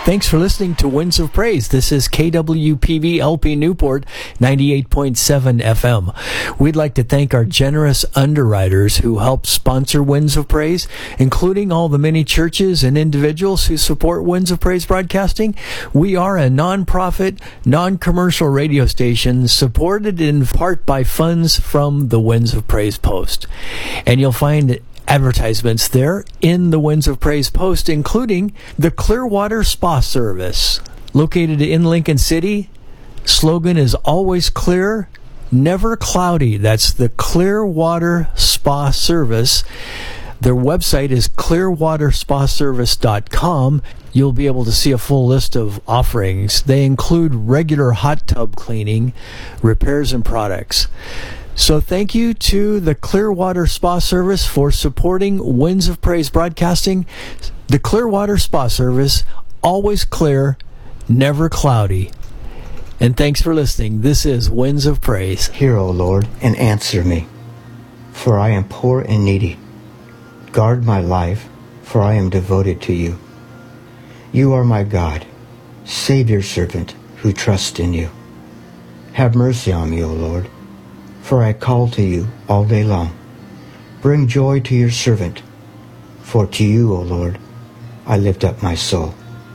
Thanks for listening to Winds of Praise. This is KWPV LP Newport, 98.7 FM. We'd like to thank our generous underwriters who help sponsor Winds of Praise, including all the many churches and individuals who support Winds of Praise broadcasting. We are a non-profit, non-commercial radio station supported in part by funds from the Winds of Praise Post. And you'll find advertisements there in the Winds of Praise Post, including the Clearwater Spa Service, located in Lincoln City. Slogan is always clear, never cloudy. That's the Clearwater Spa Service. Their website is clearwaterspaservice.com. You'll be able to see a full list of offerings. They include regular hot tub cleaning, repairs, and products. So thank you to the Clearwater Spa Service for supporting Winds of Praise broadcasting. The Clearwater Spa Service, always clear, never cloudy. And thanks for listening. This is Winds of Praise. Hear, O Lord, and answer me, for I am poor and needy. Guard my life, for I am devoted to you. You are my God. Save your servant who trusts in you. Have mercy on me, O Lord, for I call to you all day long. Bring joy to your servant, for to you, O Lord, I lift up my soul.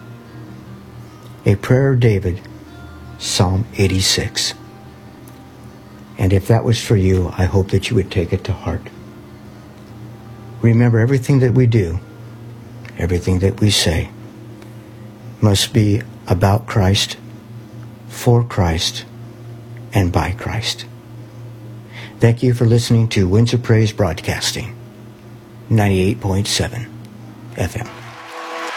A prayer of David, Psalm 86. And if that was for you, I hope that you would take it to heart. Remember, everything that we do, everything that we say, must be about Christ, for Christ, and by Christ. Thank you for listening to Winds of Praise Broadcasting, 98.7 FM.